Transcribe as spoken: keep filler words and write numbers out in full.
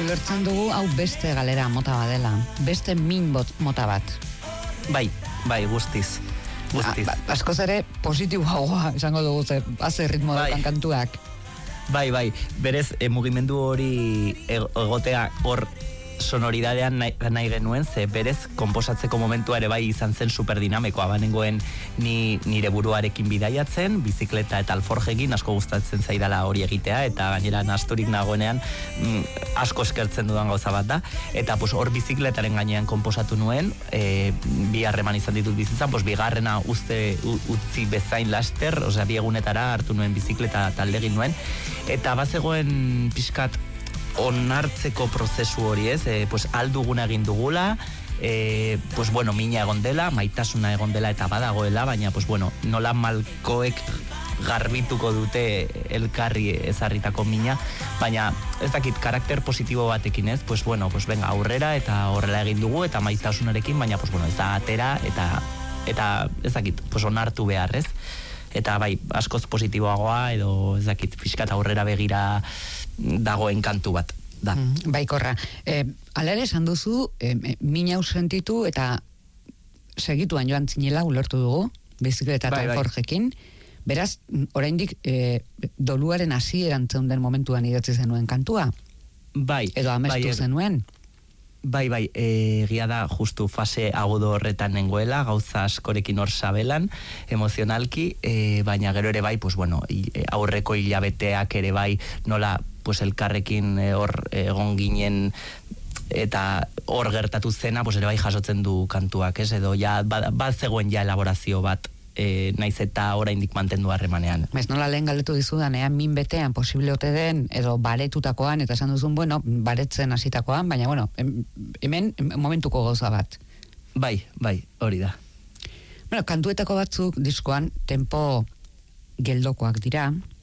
ulertzen dugu hau beste galera mota badela, beste min bot, mota bat. Bai, bai, guztiz. Guztiz. A, askoz ere positiboagoa esango dugu, ze, haze ritmo bai. Daukan kantuak. Bai, bai, berez, e, mugimendu hori egotea hor sonoridadean nahi, nahi genuen, ze berez konposatzeko momentua ere bai izan zen superdinamekoa, banengoen ni, nire buruarekin bidaiatzen, bizikleta eta alforjekin asko gustatzen zaidala hori egitea, eta gainera nasturik nagoenean mm, asko eskertzen dudan gauza bat da, eta pues, hor bizikletaren gainean konposatu nuen, e, bi harreman izan ditut bizitzan, pues, bigarrena uste utzi bezain laster, osea, bi egunetara hartu nuen bizikleta talde egin nuen, eta bazegoen pixkat onartzeko prozesu hori ez, e, pues alduguna egin dugula, e, pues bueno, mina egon dela, maitasuna egon dela eta badagoela, baina pues bueno, nola malkoek garbituko dute elkarri ezarritako mina, baina ez dakit karakter positibo batekin ez, pues bueno, pues venga, aurrera eta horrela egin dugu eta maitasunarekin, baina pues bueno, ez da atera eta eta ez dakit, pues onartu behar ez. Eta bai, askoz positiboagoa edo ez dakit, fiskat aurrera begira dagoen kantu bat da. Mm, baikorra. E, Alere esan duzu, e, min hau sentitu eta segituan joan zinela ulertu dugu, bizikleta eta bai, alforjekin. Beraz, oraindik e, doluaren hasieran zeuden momentuan idatzi zenuen kantua? Bai. Edo amestu bai, zenuen? Bai, bai, egia da justu fase agudo horretan nengoela, gauza askorekin hor sabelan, emozionalki, e, baina gero ere bai, pues bueno, aurreko hilabeteak ere bai, nola, pues elkarrekin hor egon ginen, eta hor gertatu zena, pues ere bai jasotzen du kantuak, ez, edo ja, bat, bat zegoen ja elaborazio bat, E, naiz eta oraindik mantendu harremanean. Ez nola lehen galdetu dizudanean, min betean posible ote den, edo baretutakoan, eta esan duzun, bueno, baretzen hasitakoan, baina, bueno, hemen momentuko gauza bat. Bai, bai, hori da. Bueno, kantuetako batzuk diskoan tempo geldokoak dira,